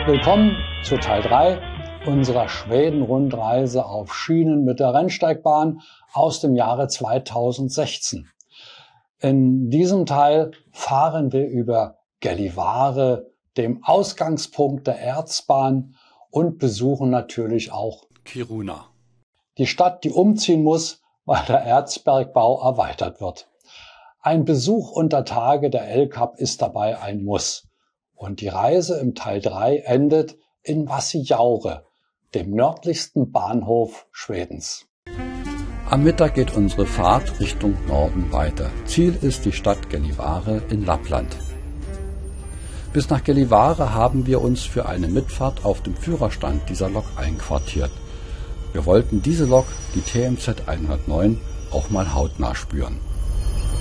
Willkommen zu Teil 3 unserer Schweden-Rundreise auf Schienen mit der Rennsteigbahn aus dem Jahre 2016. In diesem Teil fahren wir über Gällivare, dem Ausgangspunkt der Erzbahn, und besuchen natürlich auch Kiruna. Die Stadt, die umziehen muss, weil der Erzbergbau erweitert wird. Ein Besuch unter Tage der El-Kap ist dabei ein Muss. Und die Reise im Teil 3 endet in Vassijaure, dem nördlichsten Bahnhof Schwedens. Am Mittag geht unsere Fahrt Richtung Norden weiter. Ziel ist die Stadt Gällivare in Lappland. Bis nach Gällivare haben wir uns für eine Mitfahrt auf dem Führerstand dieser Lok einquartiert. Wir wollten diese Lok, die TMZ 109, auch mal hautnah spüren.